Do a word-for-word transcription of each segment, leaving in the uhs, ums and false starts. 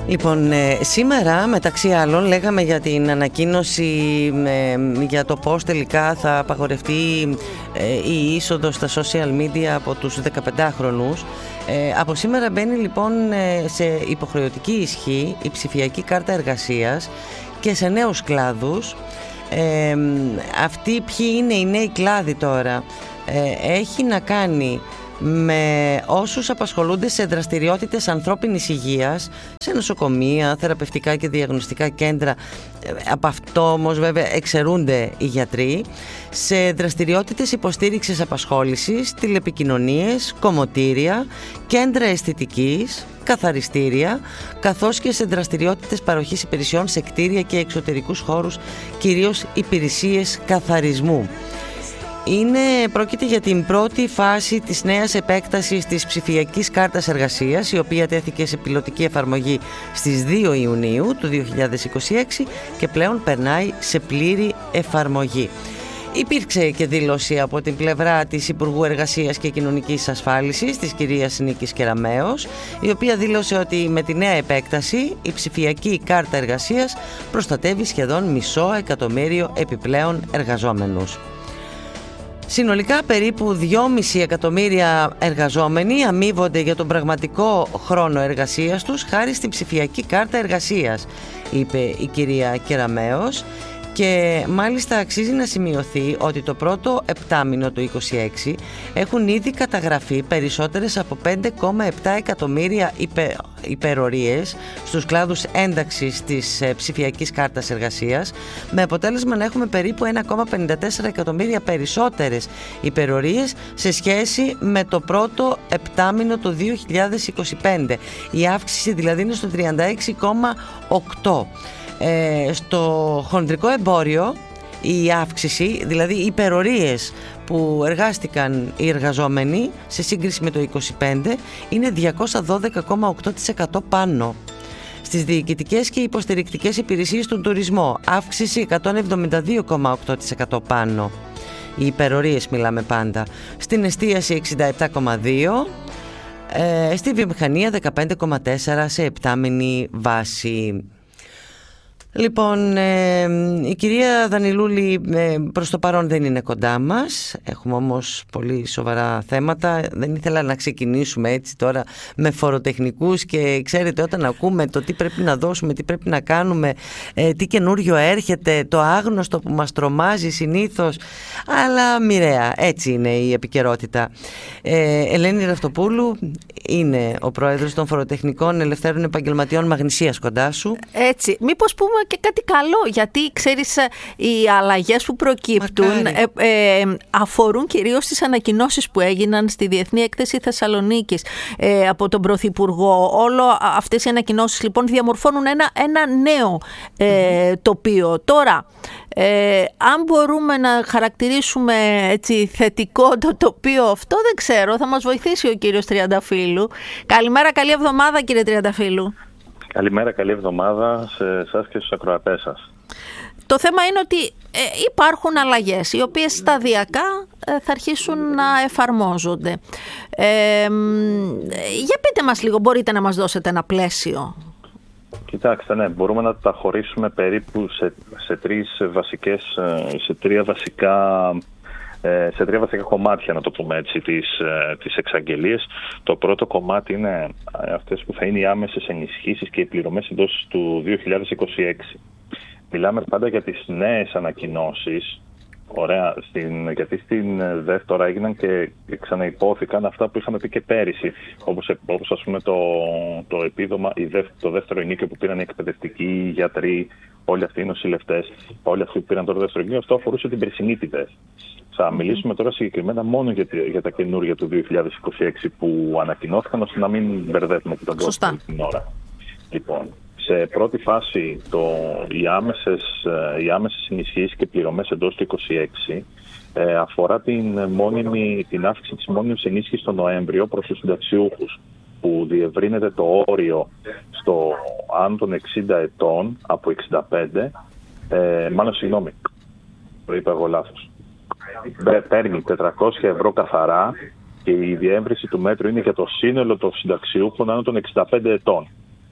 Λοιπόν, ε, σήμερα μεταξύ άλλων λέγαμε για την ανακοίνωση ε, για το πώς τελικά θα απαγορευτεί ε, η είσοδος στα social media από τους δεκαπεντάχρονους. Ε, από σήμερα μπαίνει λοιπόν ε, σε υποχρεωτική ισχύ η ψηφιακή κάρτα εργασίας και σε νέους κλάδους. Ε, αυτοί ποιοι είναι οι νέοι κλάδοι τώρα? Ε, έχει να κάνει με όσους απασχολούνται σε δραστηριότητες ανθρώπινης υγείας, σε νοσοκομεία, θεραπευτικά και διαγνωστικά κέντρα. Από αυτό όμως βέβαια εξαιρούνται οι γιατροί. Σε δραστηριότητες υποστήριξης απασχόλησης, τηλεπικοινωνίες, κομμωτήρια, κέντρα αισθητικής, καθαριστήρια, καθώς και σε δραστηριότητες παροχής υπηρεσιών σε κτίρια και εξωτερικούς χώρους, κυρίως υπηρεσίες καθαρισμού. Είναι, πρόκειται για την πρώτη φάση της νέας επέκτασης της ψηφιακής κάρτας εργασίας, η οποία τέθηκε σε πιλωτική εφαρμογή στις δύο Ιουνίου του δύο χιλιάδες είκοσι έξι και πλέον περνάει σε πλήρη εφαρμογή. Υπήρξε και δήλωση από την πλευρά της Υπουργού Εργασίας και Κοινωνικής Ασφάλισης, της κυρίας Νίκης Κεραμέως, η οποία δήλωσε ότι με τη νέα επέκταση η ψηφιακή κάρτα εργασίας προστατεύει σχεδόν μισό εκατομμύριο επιπλέον εργαζόμενους. Συνολικά περίπου δυόμισι εκατομμύρια εργαζόμενοι αμείβονται για τον πραγματικό χρόνο εργασίας τους χάρη στην ψηφιακή κάρτα εργασίας, είπε η κυρία Κεραμέως. Και μάλιστα αξίζει να σημειωθεί ότι το πρώτο επτάμηνο του είκοσι έξι έχουν ήδη καταγραφεί περισσότερες από πέντε κόμμα επτά εκατομμύρια υπε, υπερορίες στους κλάδους ένταξης της ψηφιακής κάρτας εργασίας, με αποτέλεσμα να έχουμε περίπου ένα κόμμα πενήντα τέσσερα εκατομμύρια περισσότερες υπερορίες σε σχέση με το πρώτο επτάμηνο του δύο χιλιάδες είκοσι πέντε. Η αύξηση δηλαδή είναι στο τριάντα έξι κόμμα οκτώ. Ε, στο χονδρικό εμπόριο η αύξηση, δηλαδή οι υπερορίες που εργάστηκαν οι εργαζόμενοι σε σύγκριση με το είκοσι πέντε, είναι διακόσια δώδεκα κόμμα οκτώ τοις εκατό πάνω. Στις διοικητικές και υποστηρικτικές υπηρεσίες του τουρισμού, αύξηση εκατόν εβδομήντα δύο κόμμα οκτώ τοις εκατό πάνω. Οι υπερορίες μιλάμε πάντα. Στην εστίαση εξήντα επτά κόμμα δύο, ε, στη βιομηχανία δεκαπέντε κόμμα τέσσερα σε επτάμηνη βάση. Λοιπόν, ε, η κυρία Δανιλούλη ε, προς το παρόν δεν είναι κοντά μας. Έχουμε όμως πολύ σοβαρά θέματα. Δεν ήθελα να ξεκινήσουμε έτσι τώρα με φοροτεχνικούς και ξέρετε, όταν ακούμε το τι πρέπει να δώσουμε, τι πρέπει να κάνουμε, ε, τι καινούριο έρχεται, το άγνωστο που μας τρομάζει συνήθως, αλλά μοιραία, έτσι είναι η επικαιρότητα. ε, Ελένη Ραυτοπούλου είναι ο πρόεδρος των Φοροτεχνικών Ελευθέρων Επαγγελματιών Μαγνησίας, κοντά σου. Έτσι, μήπως πούμε και κάτι καλό, γιατί ξέρεις, οι αλλαγές που προκύπτουν ε, ε, αφορούν κυρίως τις ανακοινώσεις που έγιναν στη Διεθνή Έκθεση Θεσσαλονίκης ε, από τον Πρωθυπουργό. Όλο αυτές οι ανακοινώσεις λοιπόν διαμορφώνουν ένα, ένα νέο ε, τοπίο. Τώρα, ε, αν μπορούμε να χαρακτηρίσουμε έτσι θετικό το τοπίο αυτό, δεν ξέρω, θα μας βοηθήσει ο κύριος Τριανταφύλου. Καλημέρα, καλή εβδομάδα κύριε Τριανταφύλου. Καλημέρα, καλή εβδομάδα σε εσάς και στους ακροατές σας. Το θέμα είναι ότι ε, υπάρχουν αλλαγές οι οποίες σταδιακά ε, θα αρχίσουν να εφαρμόζονται. Ε, για πείτε μας λίγο, μπορείτε να μας δώσετε ένα πλαίσιο? Κοιτάξτε, ναι, μπορούμε να τα χωρίσουμε περίπου σε, σε, τρεις βασικές, σε, τρία βασικά, σε τρία βασικά κομμάτια, να το πούμε έτσι, τις, τις εξαγγελίες. Το πρώτο κομμάτι είναι αυτές που θα είναι οι άμεσες ενισχύσεις και οι πληρωμές εντός του δύο χιλιάδες είκοσι έξι. Μιλάμε πάντα για τις νέες ανακοινώσεις. Ωραία, στην, γιατί στην δεύτερη έγιναν και ξαναυπόθηκαν αυτά που είχαμε πει και πέρυσι, όπως, όπως ας πούμε το, το επίδομα, το δεύτερο ενίκιο που πήραν οι εκπαιδευτικοί, οι γιατροί, όλοι αυτοί οι νοσηλευτές, όλοι αυτοί που πήραν το δεύτερο ενίκιο, αυτό αφορούσε την περσινή τη ΔΕΘ. Θα μιλήσουμε τώρα συγκεκριμένα μόνο για, για τα καινούργια του δύο χιλιάδες είκοσι έξι που ανακοινώθηκαν, ώστε να μην μπερδεύουμε και τον κόσμο την ώρα. Λοιπόν, σε πρώτη φάση το, οι, άμεσες, οι άμεσες ενισχύσεις και πληρωμές εντός του είκοσι έξι ε, αφορά την, μόνιμη, την αύξηση της μόνιμης ενίσχυσης τον Νοέμβριο προς τους συνταξιούχους, που διευρύνεται το όριο στο άνω των εξήντα ετών από εξήντα πέντε, ε, μάλλον συγγνώμη, το είπα εγώ λάθος. Παίρνει τετρακόσια ευρώ καθαρά και η διεύρυνση του μέτρου είναι για το σύνολο των συνταξιούχων άνω των εξήντα πέντε ετών.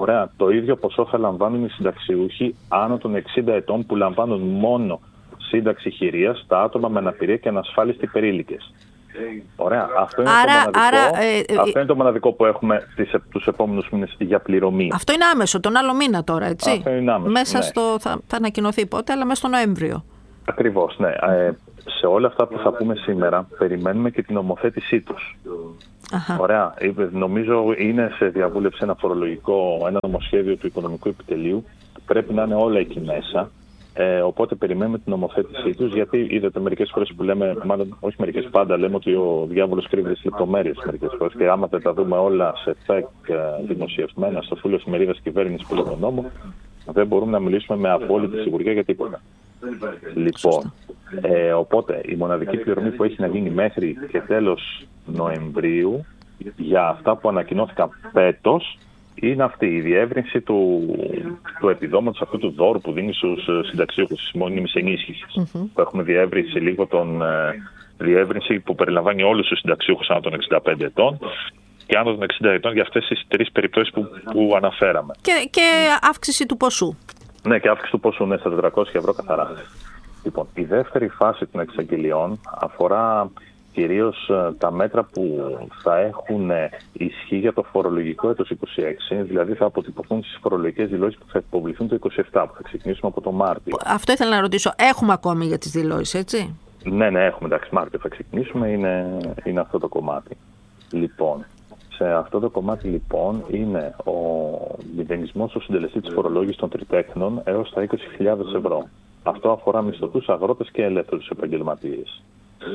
Ωραία. Το ίδιο ποσό θα λαμβάνουν οι συνταξιούχοι άνω των εξήντα ετών που λαμβάνουν μόνο σύνταξη χειρίας, τα άτομα με αναπηρία και ανασφάλιστοι περίλικες. Ωραία. Αυτό είναι, άρα, το, μοναδικό, άρα, ε, ε, αυτό είναι το μοναδικό που έχουμε τις, τους επόμενους μήνες για πληρωμή. Αυτό είναι άμεσο, τον άλλο μήνα τώρα, έτσι. Αυτό είναι άμεσο, μέσα ναι. στο, θα, θα ανακοινωθεί πότε, αλλά μέσα στο Νοέμβριο. Ακριβώς, ναι. Ε, σε όλα αυτά που θα πούμε σήμερα, περιμένουμε και την ομοθέτησή τους. Αχα. Ωραία. Νομίζω είναι σε διαβούλευση ένα φορολογικό, ένα νομοσχέδιο του Οικονομικού Επιτελείου. Πρέπει να είναι όλα εκεί μέσα. Ε, οπότε περιμένουμε την ομοθέτησή τους, γιατί είδατε μερικές φορές που λέμε, μάλλον όχι μερικές, πάντα λέμε ότι ο διάβολος κρύβεται στις λεπτομέρειες μερικές φορές. Και άμα δεν τα δούμε όλα σε φεκ δημοσιευμένα στο φούλο ημερίδας κυβέρνησης που λέει τον νόμο, δεν μπορούμε να μιλήσουμε με απόλυτη σιγουριά για τίποτα. Λοιπόν, ε, οπότε η μοναδική πληρωμή που έχει να γίνει μέχρι και τέλος Νοεμβρίου για αυτά που ανακοινώθηκαν φέτος είναι αυτή η διεύρυνση του, του επιδόματος, αυτού του δώρου που δίνει στους συνταξιούχους της μόνιμης ενίσχυσης. Mm-hmm. Που έχουμε διεύρυνση λίγο τον ε, διεύρυνση που περιλαμβάνει όλους τους συνταξιούχους άνω των εξήντα πέντε ετών και άνω των εξήντα ετών για αυτές τις τρεις περιπτώσεις που, που αναφέραμε. Και, και αύξηση του ποσού. Ναι, και αύξηση του ποσού, ναι, στα τετρακόσια ευρώ καθαρά. Λοιπόν, η δεύτερη φάση των εξαγγελιών αφορά κυρίως τα μέτρα που θα έχουν ισχύ για το φορολογικό έτος είκοσι έξι, δηλαδή θα αποτυπωθούν στις φορολογικές δηλώσεις που θα υποβληθούν το είκοσι επτά, που θα ξεκινήσουμε από το Μάρτιο. Αυτό ήθελα να ρωτήσω. Έχουμε ακόμη για τις δηλώσεις, έτσι? Ναι, ναι, έχουμε. Εντάξει, Μάρτιο θα ξεκινήσουμε, είναι, είναι αυτό το κομμάτι. Λοιπόν, σε αυτό το κομμάτι λοιπόν είναι ο μηδενισμός στο συντελεστή της φορολόγησης των τριτέχνων έως τα είκοσι χιλιάδες ευρώ. Αυτό αφορά μισθωτούς, αγρότες και ελεύθερους επαγγελματίες.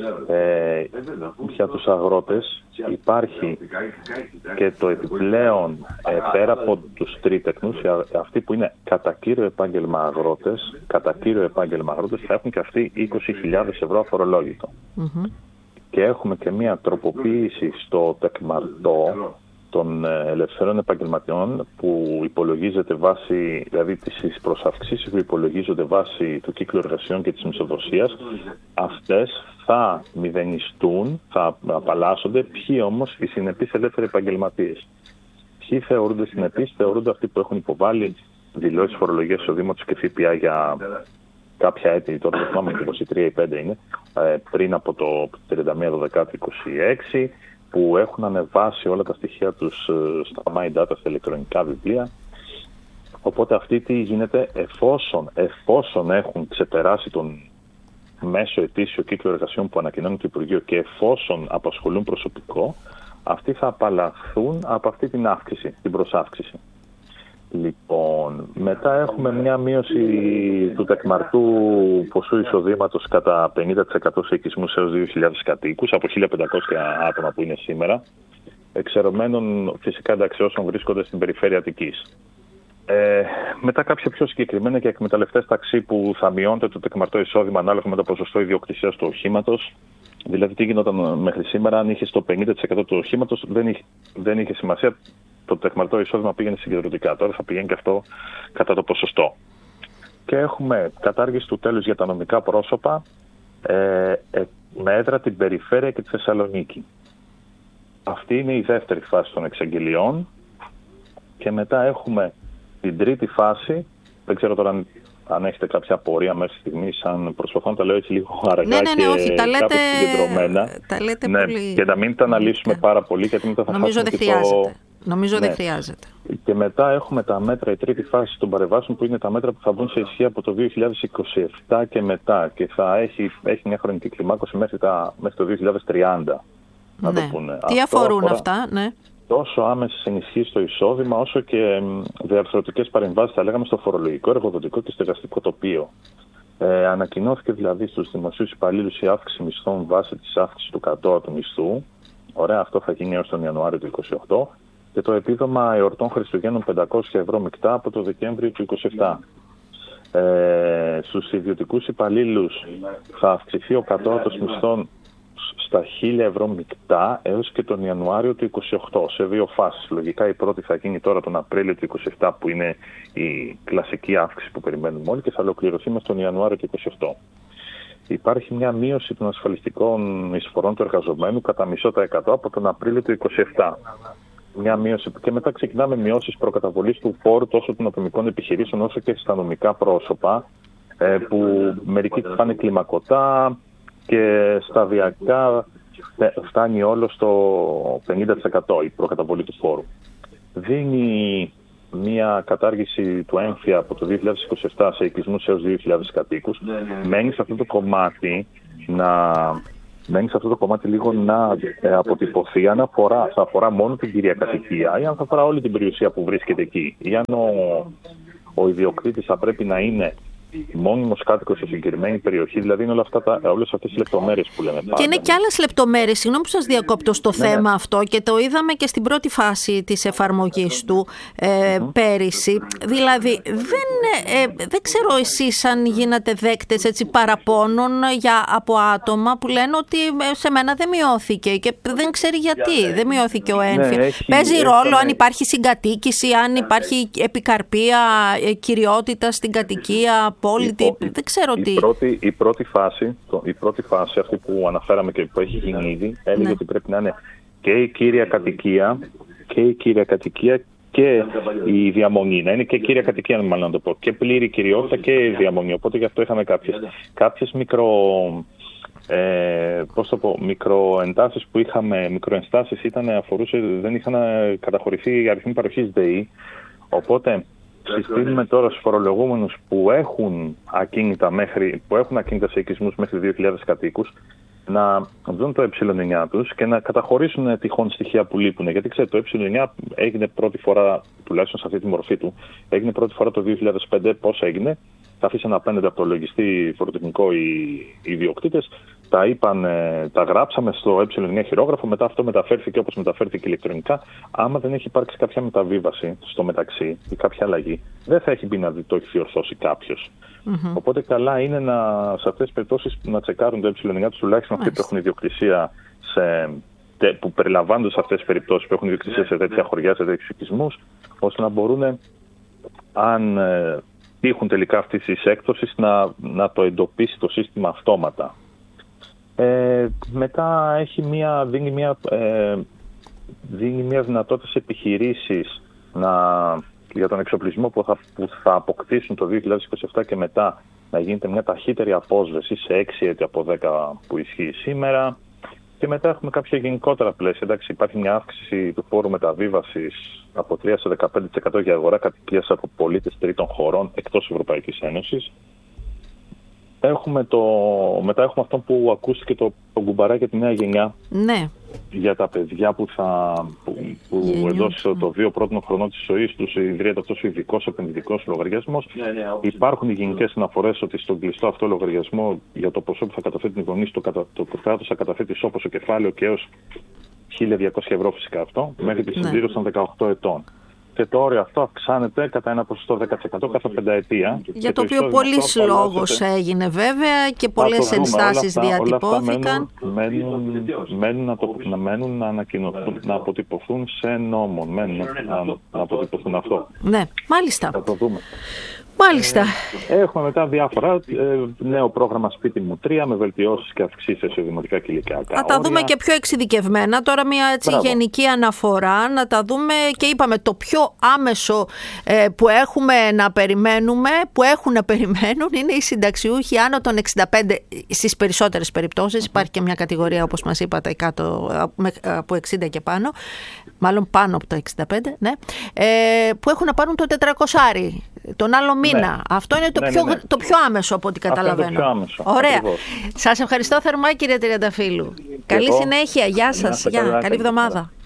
Ε, για τους αγρότες υπάρχει και το επιπλέον ε, πέρα από τους τρίτεκνους, αυτοί που είναι κατά κύριο επάγγελμα αγρότες, κατά κύριο επάγγελμα αγρότες θα έχουν και αυτοί είκοσι χιλιάδες ευρώ αφορολόγητο. Mm-hmm. Και έχουμε και μια τροποποίηση στο τεκμαρτό των ελευθερών επαγγελματιών που υπολογίζεται βάσει, δηλαδή τις προσαυξήσεις που υπολογίζονται βάσει του κύκλου εργασιών και της μισθοδοσίας, αυτές θα μηδενιστούν, θα απαλλάσσονται. Ποιοι όμως? Οι συνεπείς ελεύθεροι επαγγελματίες. Ποιοι θεωρούνται συνεπείς? Θεωρούνται αυτοί που έχουν υποβάλει δηλώσεις φορολογίας εισοδήματος και ΦΠΑ για κάποια έτη, τώρα δεν θυμάμαι, είκοσι τρία ή πέντε είναι, πριν από το τριάντα μία Δεκάτου είκοσι έξι, που έχουν ανεβάσει όλα τα στοιχεία τους στα My Data, στα ηλεκτρονικά βιβλία. Οπότε αυτή τι γίνεται? Εφόσον, εφόσον έχουν ξεπεράσει τον μέσο ετήσιο κύκλο εργασιών που ανακοινώνει το Υπουργείο και εφόσον απασχολούν προσωπικό, αυτοί θα απαλλαχθούν από αυτή την αύξηση, την προσάυξηση. Λοιπόν, μετά έχουμε μια μείωση του τεκμαρτού ποσού εισοδήματος κατά πενήντα τοις εκατό σε οικισμούς έως δύο χιλιάδες κατοίκους, από χίλια πεντακόσια άτομα που είναι σήμερα, εξαιρωμένων φυσικά ενταξιώσεων βρίσκονται στην περιφέρεια Αττικής. Ε, μετά κάποια πιο συγκεκριμένα και εκμεταλλευτές ταξί που θα μειώνεται το τεκμαρτό εισόδημα ανάλογα με το ποσοστό ιδιοκτησίας του οχήματος. Δηλαδή, τι γινόταν μέχρι σήμερα? Αν είχε το πενήντα τοις εκατό του οχήματος, δεν είχε, δεν είχε σημασία. Το τεκμαρτό εισόδημα πήγαινε συγκεντρωτικά. Τώρα θα πηγαίνει και αυτό κατά το ποσοστό. Και έχουμε κατάργηση του τέλους για τα νομικά πρόσωπα ε, ε, με έδρα την περιφέρεια και τη Θεσσαλονίκη. Αυτή είναι η δεύτερη φάση των εξαγγελιών. Και μετά έχουμε την τρίτη φάση. Δεν ξέρω τώρα αν, αν έχετε κάποια απορία μέχρι στιγμής, αν προσπαθώ να τα λέω έτσι λίγο αργά, ναι, ναι, ναι, και όχι, τα λέτε, συγκεντρωμένα. Τα λέτε ναι, πολύ... Και να μην τα αναλύσουμε ναι. πάρα πολύ, γιατί μετά θα Νομίζω δεν χρειάζεται. Το... Νομίζω ναι. δεν χρειάζεται. Και μετά έχουμε τα μέτρα, η τρίτη φάση των παρεμβάσεων, που είναι τα μέτρα που θα μπουν σε ισχύ από το δύο χιλιάδες είκοσι επτά και μετά. Και θα έχει, έχει μια χρονική κλιμάκωση μέχρι, τα, μέχρι το δύο χιλιάδες τριάντα. Να ναι. το πούνε. Τι Αυτό αφορούν αφορά αυτά, ναι. Τόσο άμεσες ενισχύσεις στο εισόδημα, όσο και διαρθρωτικές παρεμβάσεις, θα λέγαμε, στο φορολογικό, εργοδοτικό και στεγαστικό τοπίο. Ε, ανακοινώθηκε δηλαδή στους δημοσίους υπαλλήλους η αύξηση μισθών βάσει της αύξησης του κατώτατου μισθού. Ωραία, αυτό θα γίνει έως τον Ιανουάριο του είκοσι οκτώ. Και το επίδομα εορτών Χριστουγέννων πεντακόσια ευρώ μεικτά από το Δεκέμβριο του είκοσι επτά. Ε, στους ιδιωτικούς υπαλλήλους θα αυξηθεί ο κατώτατος μισθών στα χίλια ευρώ μεικτά έως και τον Ιανουάριο του είκοσι οκτώ, σε δύο φάσεις. Λογικά η πρώτη θα γίνει τώρα τον Απρίλιο του είκοσι επτά, που είναι η κλασική αύξηση που περιμένουμε όλοι, και θα ολοκληρωθεί μες τον Ιανουάριο του είκοσι οκτώ. Υπάρχει μια μείωση των ασφαλιστικών εισφορών του εργαζομένου κατά μισό τα εκατό από τον Απρίλιο του είκοσι επτά. μια μείωση και μετά ξεκινάμε μειώσεις προκαταβολής του φόρου τόσο των ατομικών επιχειρήσεων όσο και στα νομικά πρόσωπα, που μερικοί πάνε κλιμακωτά και σταδιακά φτάνει όλο στο πενήντα τοις εκατό η προκαταβολή του φόρου. Δίνει μια κατάργηση του έμφυα από το δύο χιλιάδες είκοσι επτά σε οικισμούς έως δύο χιλιάδες κατοίκους. Μένει σε αυτό το κομμάτι να... Μένει σε αυτό το κομμάτι λίγο να ε, αποτυπωθεί αν αφορά, θα αφορά μόνο την κυρία κατοικία ή αν θα αφορά όλη την περιουσία που βρίσκεται εκεί. Ή αν ο, ο ιδιοκτήτης θα πρέπει να είναι μόνιμος κάτοικος σε συγκεκριμένη περιοχή, δηλαδή είναι όλα αυτά τα, όλες αυτές τις λεπτομέρειες που λέμε πάντα. Και είναι και άλλες λεπτομέρειες, συγγνώμη που σας διακόπτω στο ναι, θέμα ναι. αυτό, και το είδαμε και στην πρώτη φάση της εφαρμογής του ε, mm-hmm. πέρυσι. Δηλαδή δεν, ε, δεν ξέρω εσείς αν γίνατε δέκτες έτσι, παραπώνων για, από άτομα που λένε ότι σε μένα δεν μειώθηκε και δεν ξέρει γιατί yeah, δεν μειώθηκε ο έμφυα. Ναι, Παίζει έχει, ρόλο έχει, αν υπάρχει συγκατοίκηση, αν υπάρχει επικαρπία ε, κυριότητα στην κατοικία. Πόλητη, δεν ξέρω η τι. Πρώτη, η, πρώτη φάση, το, η πρώτη φάση, αυτή που αναφέραμε και που έχει γίνει ήδη, έλεγε ναι. ότι πρέπει να είναι και η κύρια κατοικία και η κύρια κατοικία και η διαμονή. Να είναι και κύρια κατοικία, μάλλον να το πω. Και πλήρη κυριότητα και η διαμονή. Οπότε γι' αυτό είχαμε κάποιες, κάποιες μικρο. Ε, πώς το πω, μικροεντάσεις που είχαμε, μικροενστάσεις ήταν, αφορούσε, δεν είχαν καταχωρηθεί οι αριθμοί παροχής ΔΕΗ. Οπότε συστήνουμε τώρα στους φορολογούμενους που έχουν ακίνητα, μέχρι, που έχουν ακίνητα σε οικισμούς μέχρι δύο χιλιάδες κατοίκους να δουν το ε εννιά τους και να καταχωρήσουν τυχόν στοιχεία που λείπουν. Γιατί ξέρετε, το ε εννιά έγινε πρώτη φορά, τουλάχιστον σε αυτή τη μορφή του, έγινε πρώτη φορά το δύο χιλιάδες πέντε. Πώς έγινε? Τα αφήσαν απέναντι από το λογιστή φοροτεχνικό οι ιδιοκτήτες, τα είπαν, τα γράψαμε στο ε εννιά χειρόγραφο, μετά αυτό μεταφέρθηκε όπως μεταφέρθηκε ηλεκτρονικά. Άμα δεν έχει υπάρξει κάποια μεταβίβαση στο μεταξύ ή κάποια αλλαγή, δεν θα έχει μπει να δει το έχει διορθώσει κάποιος. Mm-hmm. Οπότε καλά είναι να, σε αυτές τις περιπτώσεις να τσεκάρουν το ε εννιά τους, τουλάχιστον αυτοί που έχουν ιδιοκτησία σε, που περιλαμβάνονται σε αυτές τις περιπτώσεις, που έχουν ιδιοκτησία σε τέτοια χωριά, σε τέτοιους οικισμούς, ώστε να μπορούν, αν τύχουν τελικά αυτής της έκπτωσης, να, να το εντοπίσει το σύστημα αυτόματα. Ε, μετά έχει μια, δίνει, μια, ε, δίνει μια δυνατότητα σε επιχειρήσεις να, για τον εξοπλισμό που θα, που θα αποκτήσουν το δύο χιλιάδες είκοσι επτά και μετά να γίνεται μια ταχύτερη απόσβεση σε έξι έτη από δέκα που ισχύει σήμερα. Και μετά έχουμε κάποια γενικότερα πλαίσια. Εντάξει, υπάρχει μια αύξηση του φόρου μεταβίβασης από τρία σε δεκαπέντε τοις εκατό για αγορά κατοικίας από πολίτες τρίτων χωρών εκτός Ευρωπαϊκής Ένωσης. Έχουμε το... Μετά έχουμε αυτό που ακούστηκε, το, το κουμπαράκι για τη νέα γενιά. Ναι. Για τα παιδιά που, θα, που, που εδώ στο το δύο πρώτων χρονών της ζωής τους ιδρύεται αυτός ο ειδικός επενδυτικός λογαριασμός. Ναι, ναι, υπάρχουν οι γενικές αναφορές ότι στον κλειστό αυτό λογαριασμό για το ποσό που θα καταθέτει την γονείς, το, το, το κράτος θα καταθέτει όπως ο κεφάλαιο και έως χίλια διακόσια ευρώ φυσικά αυτό, μέχρι τη συμπλήρωση των δεκαοκτώ ετών. Και το όριο αυτό αυξάνεται κατά ένα ποσοστό δέκα τοις εκατό κάθε πενταετία. Για το οποίο πολλής λόγος έγινε βέβαια και πολλές ενστάσεις διατυπώθηκαν. Μένουν, μένουν, να, το, να, μένουν να ανακοινωθούν, να αποτυπωθούν σε νόμο. Μένουν να, να αποτυπωθούν αυτό. Ναι, μάλιστα. Θα το δούμε. Μάλιστα. Ε, έχουμε μετά διάφορα. Ε, νέο πρόγραμμα Σπίτι μου τρία με βελτιώσεις και αυξήσεις σε δημοτικά και ηλικιακά. Θα τα δούμε και πιο εξειδικευμένα. Τώρα μια έτσι γενική αναφορά να τα δούμε και είπαμε το πιο άμεσο ε, που έχουμε να περιμένουμε, που έχουν να περιμένουν είναι οι συνταξιούχοι άνω των εξήντα πέντε στις περισσότερες περιπτώσεις. Mm-hmm. Υπάρχει και μια κατηγορία όπως μας είπατε κάτω από εξήντα και πάνω, μάλλον πάνω από τα εξήντα πέντε, ναι, ε, που έχουν να πάρουν το τετρακόσια τον άλλο μήνα. Ναι. Αυτό είναι το, ναι, πιο, ναι, ναι. το πιο άμεσο από ό,τι καταλαβαίνω. Αυτό είναι το πιο άμεσο. Ωραία. Ακριβώς. Σας ευχαριστώ θερμά κύριε Τριανταφύλου. Καλή εγώ. συνέχεια. Γεια σας. Γεια. Καλή εβδομάδα.